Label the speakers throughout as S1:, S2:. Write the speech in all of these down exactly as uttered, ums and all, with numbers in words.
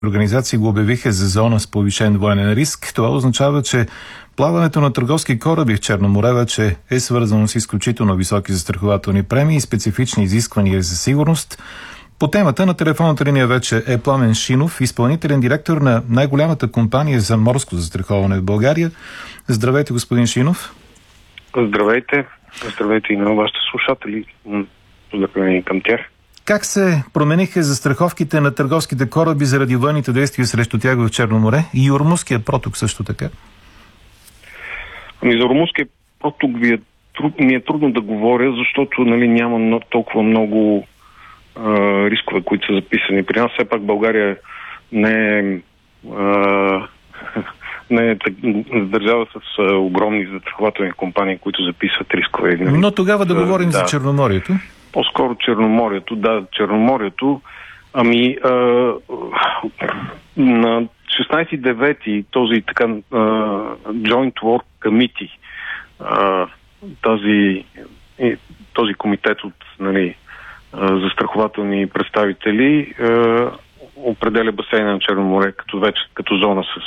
S1: организации го обявиха за зона с повишен военен риск. Това означава, че плаването на търговски кораби в Черно море вече е свързано с изключително високи застрахователни премии и специфични изисквания за сигурност. По темата на телефонната линия вече е Пламен Шинов, изпълнителен директор на най-голямата компания за морско застраховане в България. Здравейте, господин Шинов.
S2: Здравейте. Здравейте и на вашите слушатели. Поздравления към тях.
S1: Как се промениха застраховките на търговските кораби заради военните действия срещу тях в Черно море и Ормузския проток също така?
S2: Ами за Ормузския проток ви е, труд, ми е трудно да говоря, защото нали, няма толкова много а, рискове, които са записани. При нас все пак България не е, а, не е държава с а, огромни застрахователни компании, които записват рискове. Нали?
S1: Но тогава да говорим да. за Черноморието.
S2: По-скоро Черноморието, да, Черноморието. Ами, а, на шестнайсети девети този така а, Joint Work Committee, а, тази, този комитет от нали, а, застрахователни представители а, определя басейна на Черно море като вече като зона с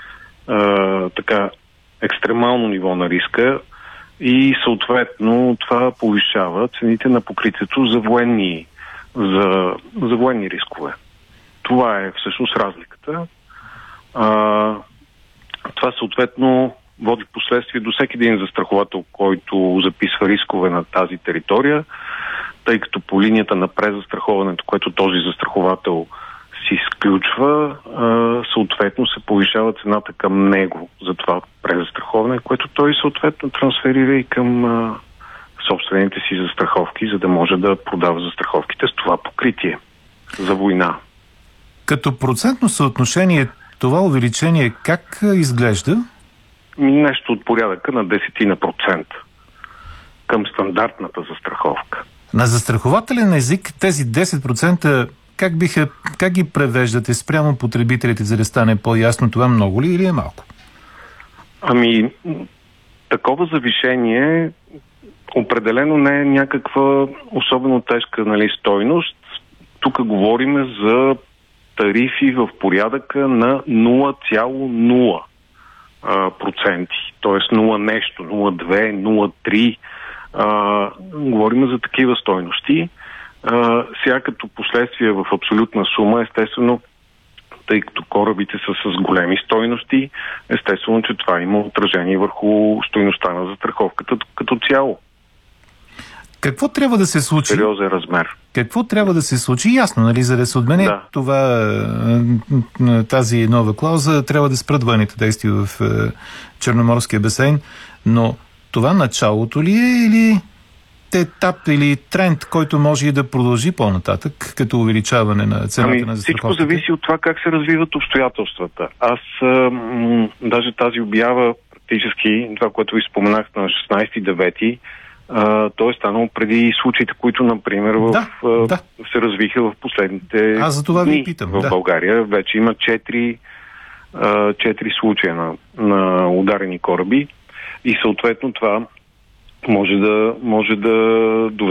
S2: а, така екстремално ниво на риска. И съответно това повишава цените на покритието за военни, за, за военни рискове. Това е всъщност разликата. А, това съответно води последствие до всеки един застраховател, който записва рискове на тази територия, тъй като по линията на презастраховането, което този застраховател си изключва, съответно се повишава цената към него за това презастраховане, което той съответно трансферира и към а, собствените си застраховки, за да може да продава застраховките с това покритие за война.
S1: Като процентно съотношение това увеличение как изглежда?
S2: Нещо от порядъка на десет процента към стандартната застраховка.
S1: На застрахователен език тези десет процента Как, биха, как ги превеждате спрямо потребителите, за да стане по-ясно това много ли или е малко?
S2: Ами, такова завишение определено не е някаква особено тежка нали, стойност. Тук говорим за тарифи в порядъка на нула цяло нула проценти. Т.е. нула нещо, нула цяло две, нула цяло три. А, говорим за такива стойности. Uh, сега като последствие в абсолютна сума, естествено, тъй като корабите са с големи стойности, естествено, че това има отражение върху стойността на застраховката като цяло.
S1: Какво трябва да се случи?
S2: Сериозен размер.
S1: Какво трябва да се случи? Ясно, нали, за да се отмене да. това, тази нова клауза, трябва да спрат военните действия в Черноморския басейн, но това началото ли е или етап или тренд, който може и да продължи по-нататък, като увеличаване на цената
S2: ами,
S1: на застраховките?
S2: Всичко зависи от това как се развиват обстоятелствата. Аз м- даже тази обява, практически, това, което ви споменах на шестнайсети девети, то е станало преди случаите, които, например, в,
S1: да,
S2: а,
S1: да.
S2: се развиха в последните
S1: Аз за това
S2: дни
S1: ви питам,
S2: в
S1: да.
S2: България. Вече има четири, а, четири случая на, на ударени кораби и съответно това може да, може да доведе